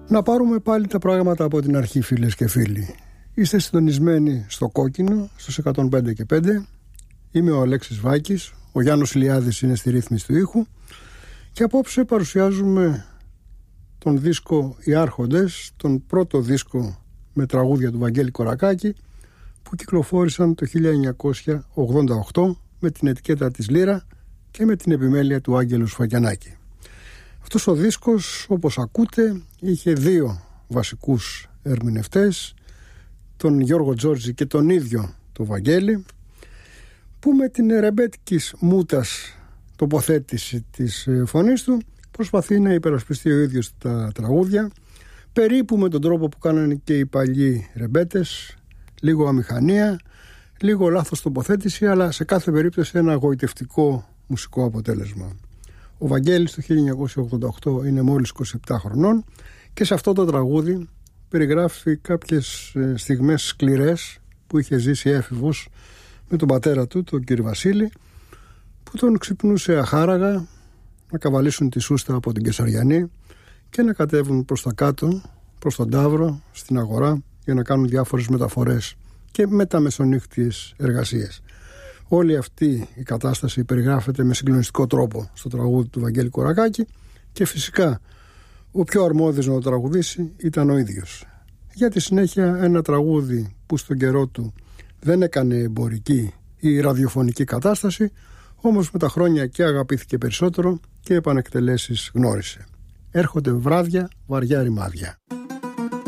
Να πάρουμε πάλι τα πράγματα από την αρχή, φίλες και φίλοι. Είστε συντονισμένοι στο Κόκκινο, στους 105 και 5. Είμαι ο Αλέξης Βάκης, ο Γιάννος Ηλιάδης είναι στη ρύθμιση του ήχου και απόψε παρουσιάζουμε τον δίσκο «Οι Άρχοντες», τον πρώτο δίσκο με τραγούδια του Βαγγέλη Κορακάκη που κυκλοφόρησαν το 1988 με την ετικέτα της Λύρα και με την επιμέλεια του Άγγελου Σφακιανάκη. Αυτός ο δίσκος, όπως ακούτε, είχε δύο βασικούς ερμηνευτές, τον Γιώργο Τζόρτζη και τον ίδιο τον Βαγγέλη, που με την ρεμπέτικης μούτας τοποθέτηση της φωνής του προσπαθεί να υπερασπιστεί ο ίδιος τα τραγούδια, περίπου με τον τρόπο που κάνανε και οι παλιοί ρεμπέτες, λίγο αμηχανία, λίγο λάθος τοποθέτηση, αλλά σε κάθε περίπτωση ένα γοητευτικό μουσικό αποτέλεσμα. Ο Βαγγέλης το 1988 είναι μόλις 27 χρονών και σε αυτό το τραγούδι περιγράφει κάποιες στιγμές σκληρές που είχε ζήσει έφηβος με τον πατέρα του, τον κύριο Βασίλη, που τον ξυπνούσε αχάραγα να καβαλήσουν τη σούστα από την Κεσαριανή και να κατέβουν προς τα κάτω, προς τον Ταύρο, στην αγορά, για να κάνουν διάφορες μεταφορές και μεταμεσονύχτιες εργασίες. Όλη αυτή η κατάσταση περιγράφεται με συγκλονιστικό τρόπο στο τραγούδι του Βαγγέλη Κορακάκη και φυσικά ο πιο αρμόδιος να το τραγουδήσει ήταν ο ίδιος. Για τη συνέχεια ένα τραγούδι που στον καιρό του δεν έκανε εμπορική ή ραδιοφωνική κατάσταση, όμως με τα χρόνια και αγαπήθηκε περισσότερο και επανεκτελέσεις γνώρισε. Έρχονται βράδια, βαριά ρημάδια.